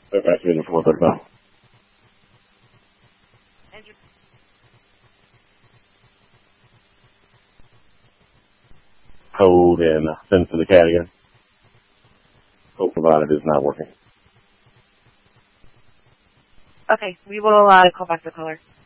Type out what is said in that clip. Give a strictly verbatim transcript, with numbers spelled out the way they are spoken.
Fairfax Division four thirty-five. Code and send to the cat again. Code provided is not working. Okay, we will uh, call back the caller.